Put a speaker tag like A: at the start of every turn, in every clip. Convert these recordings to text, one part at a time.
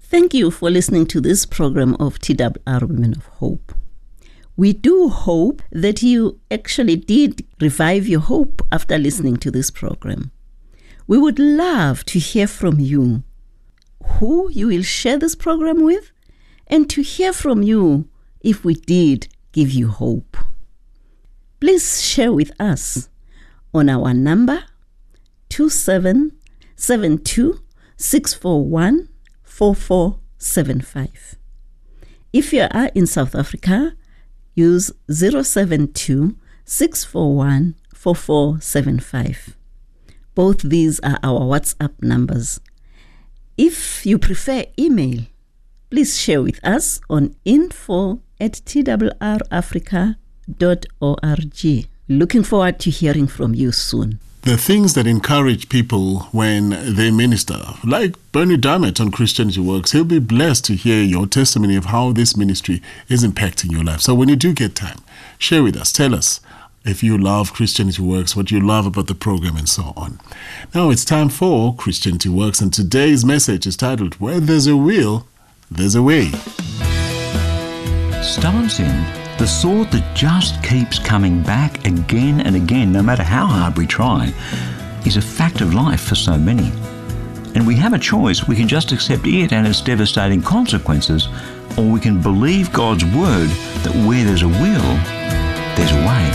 A: Thank you for listening to this program of TWR Women of Hope. We do hope that you actually did revive your hope after listening to this program. We would love to hear from you, who you will share this program with, and to hear from you if we did give you hope. Please share with us on our number 2772 641 4475. If you are in South Africa, use 072 641 4475. Both these are our WhatsApp numbers. If you prefer email, please share with us on info@twrafrica.org. Looking forward to hearing from you soon.
B: The things that encourage people when they minister, like Bernie Diamond on Christianity Works, he'll be blessed to hear your testimony of how this ministry is impacting your life. So when you do get time, share with us. Tell us if you love Christianity Works, what you love about the program, and so on. Now it's time for Christianity Works, and today's message is titled, Where There's a Will, There's a Way.
C: Stubborn sin, the thought that just keeps coming back again and again, no matter how hard we try, is a fact of life for so many. And we have a choice. We can just accept it and its devastating consequences, or we can believe God's word that where there's a will, there's a way.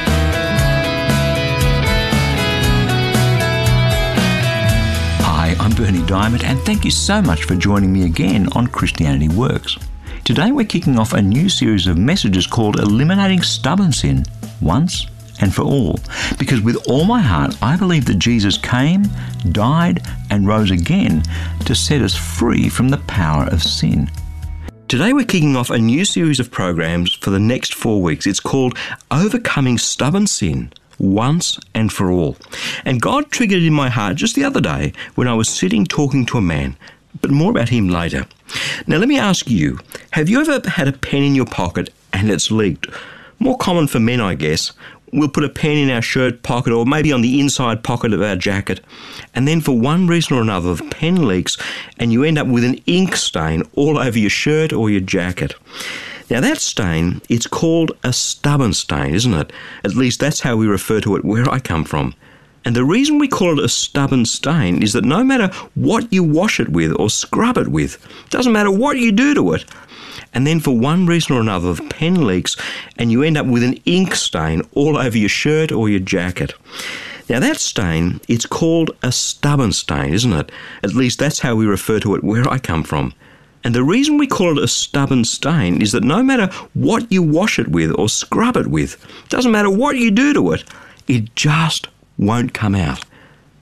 C: Hi, I'm Bernie Diamond, and thank you so much for joining me again on Christianity Works. Today we're kicking off a new series of messages called Eliminating Stubborn Sin Once and for All, because with all my heart I believe that Jesus came, died and rose again to set us free from the power of sin. Today we're kicking off a new series of programs for the next 4 weeks. It's called Overcoming Stubborn Sin Once and for All. And God triggered it in my heart just the other day when I was sitting talking to a man, but more about him later. Now let me ask you, have you ever had a pen in your pocket and it's leaked? More common for men, I guess. We'll put a pen in our shirt pocket or maybe on the inside pocket of our jacket, and then for one reason or another the pen leaks and you end up with an ink stain all over your shirt or your jacket. Now that stain, it's called a stubborn stain, isn't it? At least that's how we refer to it where I come from. And the reason we call it a stubborn stain is that no matter what you wash it with or scrub it with, doesn't matter what you do to it, and then for one reason or another the pen leaks and you end up with an ink stain all over your shirt or your jacket. Now that stain, it's called a stubborn stain, isn't it? At least that's how we refer to it where I come from. And the reason we call it a stubborn stain is that no matter what you wash it with or scrub it with, doesn't matter what you do to it, it just won't come out.